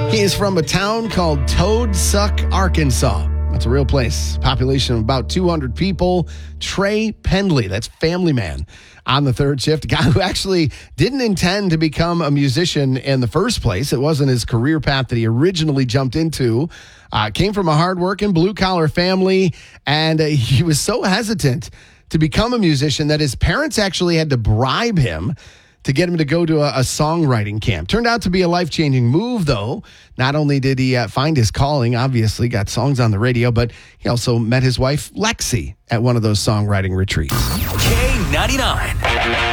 He is from a town called Toadsuck, Arkansas. That's a real place. Population of about 200 people. Trey Pendley, that's Family Man, on the third shift. A guy who actually didn't intend to become a musician in the first place. It wasn't his career path that he originally jumped into. Came from a hardworking blue-collar family, and he was so hesitant to become a musician that his parents actually had to bribe him to get him to go to a songwriting camp. Turned out to be a life-changing move, though. Not only did he find his calling, obviously got songs on the radio, but he also met his wife, Lexi, at one of those songwriting retreats. K99.